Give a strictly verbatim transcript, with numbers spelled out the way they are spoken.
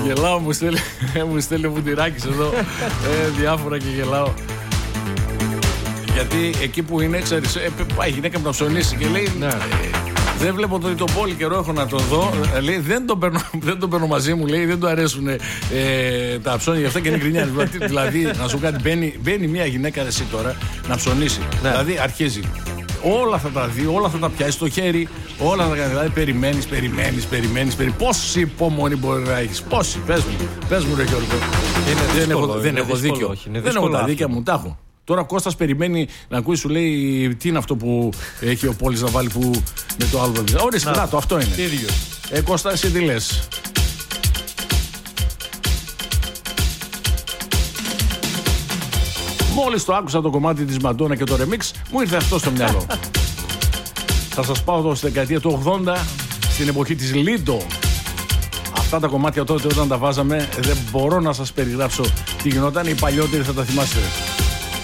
Γελάω, μου στέλνει, μου στέλνει ο Βουτυράκης εδώ ε, διάφορα και γελάω. Γιατί εκεί που είναι, ξέρεις, ε, πάει η γυναίκα μου να ψωνίσει και λέει ναι. ε, δεν βλέπω τον το πολύ καιρό έχω να τον δω. Ε, λέει δεν τον παίρνω, δεν τον παίρνω μαζί μου, λέει δεν του αρέσουν ε, τα ψώνια γι' αυτά και είναι γκρινιάρης. Δηλαδή, να σου κάνει, μπαίνει, μπαίνει μια γυναίκα εσύ τώρα να ψωνίσει. Ναι. Δηλαδή αρχίζει. Όλα θα τα δει, όλα θα τα πιάσει στο χέρι, όλα θα τα κάνει. Δηλαδή περιμένεις, περιμένεις, περιμένεις. Περι... Πόση υπομονή μπορεί να έχεις, πόση, πες μου, πες μου ρε Γιώργο. Είναι δεν δύσκολο, έχω, δεν είναι έχω δύσκολο, δίκιο. όχι, δεν έχω τα δίκια μου, τα έχω. Τώρα ο Κώστας περιμένει να ακούει, σου λέει τι είναι αυτό που έχει ο Πόλης να βάλει που με το άλλο. Ορίστε, να το, αυτό είναι. Ίδιο. Ε, Κώστα, εσύ τι λες? Μόλις το άκουσα το κομμάτι της Μαντόνα και το remix, μου ήρθε αυτό στο μυαλό. Θα σας πάω εδώ στη δεκαετία του ογδόντα, στην εποχή της Λίντο. Αυτά τα κομμάτια τότε όταν τα βάζαμε, δεν μπορώ να σας περιγράψω τι γινόταν. Οι παλιότεροι θα τα θυμάστε.